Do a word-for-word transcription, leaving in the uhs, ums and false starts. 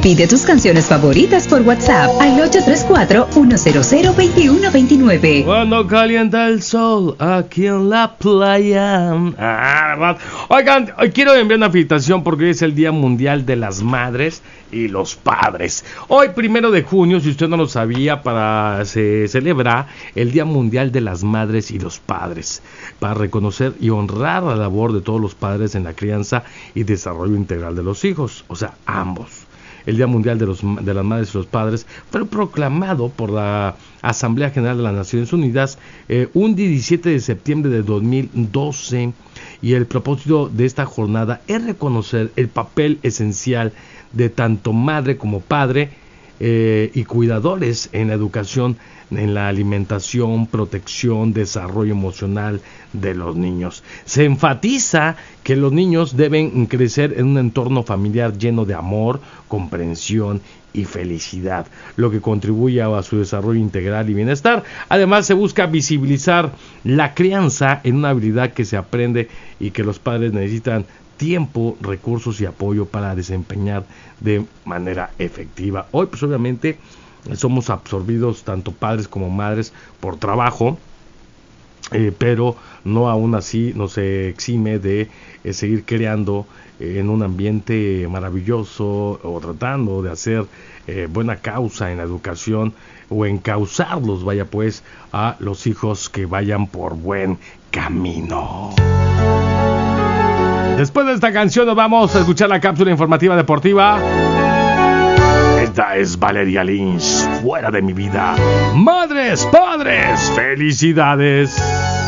Pide tus canciones favoritas por WhatsApp al ocho tres cuatro, uno cero cero, dos uno dos nueve. Cuando calienta el sol aquí en la playa. Ah, ¿verdad? Oigan, hoy quiero enviar una felicitación porque hoy es el Día Mundial de las Madres y los Padres. Hoy, primero de junio, si usted no lo sabía, para se celebra el Día Mundial de las Madres y los Padres, para reconocer y honrar la labor de todos los padres en la crianza y desarrollo integral de los hijos, o sea, ambos. El Día Mundial de, los, de las Madres y los Padres fue proclamado por la Asamblea General de las Naciones Unidas eh, un diecisiete de septiembre de dos mil doce, y el propósito de esta jornada es reconocer el papel esencial de tanto madre como padre eh, y cuidadores en la educación, en la alimentación, protección, desarrollo emocional de los niños. Se enfatiza que los niños deben crecer en un entorno familiar lleno de amor, comprensión y felicidad, lo que contribuye a su desarrollo integral y bienestar. Además, se busca visibilizar la crianza en una habilidad que se aprende y que los padres necesitan tiempo, recursos y apoyo para desempeñar de manera efectiva. Hoy, pues obviamente, somos absorbidos tanto padres como madres por trabajo, eh, pero no aún así nos exime de eh, seguir creando eh, en un ambiente maravilloso, o tratando de hacer eh, buena causa en la educación, o encauzarlos, vaya pues, a los hijos que vayan por buen camino. Después de esta canción nos vamos a escuchar la cápsula informativa deportiva. Esta es Valeria Lynch, Fuera de mi vida. Madres, padres, felicidades.